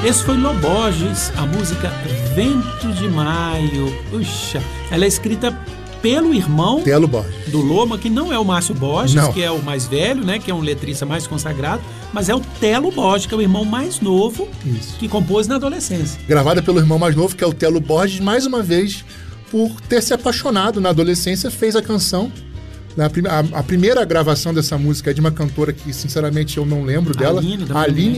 Esse foi Lô Borges, a música Vento de Maio. Puxa, ela é escrita pelo irmão Telo Borges do Loma, que não é o Márcio Borges, Não. que é o mais velho, né, que é um letrista mais consagrado, mas é o Telo Borges, que é o irmão mais novo, Isso. que compôs na adolescência. Gravada pelo irmão mais novo, que é o Telo Borges, mais uma vez, por ter se apaixonado na adolescência, fez a canção. A primeira gravação dessa música é de uma cantora que, sinceramente, eu não lembro dela. Aline,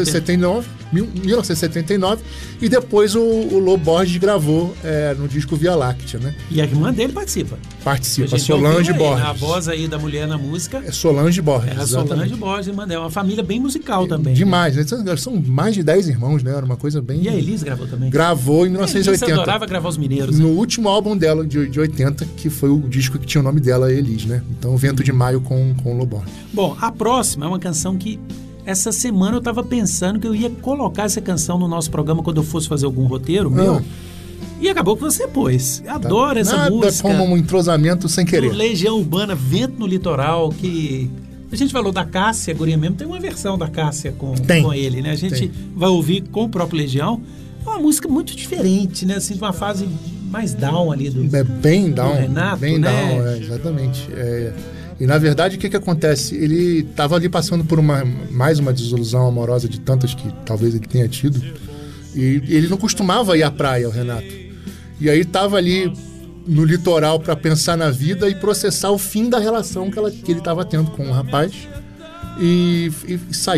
1979. E depois o Lô Borges gravou no disco Via Láctea, né? E a irmã dele participa. Participa, A gente Solange ouviu aí, Borges. a voz aí da mulher na música É Solange Borges. é a exatamente. Solange Borges, irmã dela. Uma família bem musical também. Demais, né? São mais de 10 irmãos, né? Era uma coisa bem... E a Elis gravou também. Gravou em A Elis 1980. adorava gravar os mineiros, né? No último álbum dela, de 80, que foi o disco que tinha o nome dela, Elis, né? Então, Vento de Maio com o Lô Borges. Bom, a próxima é uma canção que essa semana eu tava pensando que eu ia colocar essa canção no nosso programa quando eu fosse fazer algum roteiro meu. E acabou que você pôs. Eu adoro essa Nada música. como um entrosamento sem Do querer. Legião Urbana, Vento no Litoral, que... A gente falou da Cássia, a guria mesmo, tem uma versão da Cássia com ele, né? A gente vai ouvir com o próprio Legião. É uma música muito diferente, né? Assim, uma fase mais down ali do... É bem down. Renato, bem né? down, exatamente. E na verdade, o que acontece? Ele estava ali passando por mais uma desilusão amorosa de tantas que talvez ele tenha tido. E ele não costumava ir à praia, o Renato. E aí estava ali no litoral para pensar na vida e processar o fim da relação que ele estava tendo com o rapaz. E saiu.